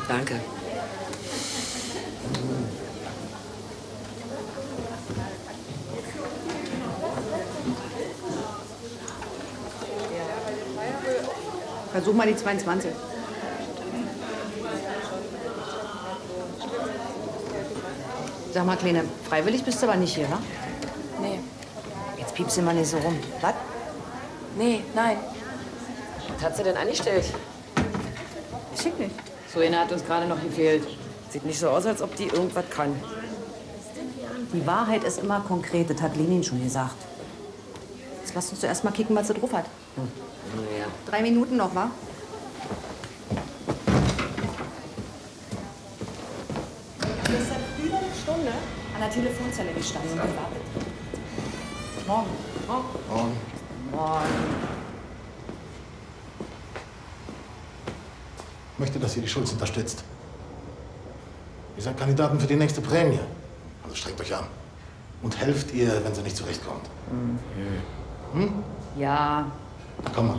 Danke. Versuch mal die 22. Sag mal, Kleine, freiwillig bist du aber nicht hier, wa? Nee. Jetzt piepst du mal nicht so rum. Was? Nee, nein. Was hat sie denn angestellt? Schick nicht. So eine hat uns gerade noch gefehlt. Sieht nicht so aus, als ob die irgendwas kann. Die Wahrheit ist immer konkret, das hat Lenin schon gesagt. Jetzt lass uns zuerst mal kicken, was sie drauf hat. Naja. 3 Minuten noch, wa? Gestern über eine Stunde an der Telefonzelle gestanden und gewartet. Morgen. Morgen. Morgen. Ich möchte, dass ihr die Schulz unterstützt. Ihr seid Kandidaten für die nächste Prämie. Also strengt euch an. Und helft ihr, wenn sie nicht zurechtkommt. Ja. Komm mal.